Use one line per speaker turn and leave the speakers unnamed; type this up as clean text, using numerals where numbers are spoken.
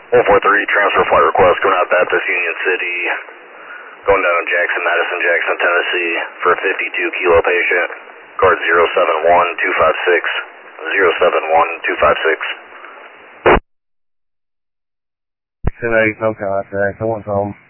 143, transfer flight request going out Baptist Union City, going down to Madison, Jackson, Tennessee for a 52 kilo patient, guard 071256, 071256.
10-8, no contact, no one's home.